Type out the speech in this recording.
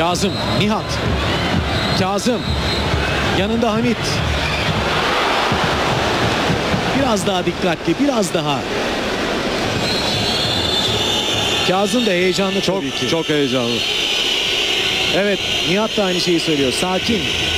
Kazım, Nihat. Kazım. Yanında Hamit. Biraz daha dikkatli, biraz daha. Kazım da heyecanlı tabii ki. Çok heyecanlı. Evet, Nihat da aynı şeyi söylüyor. Sakin.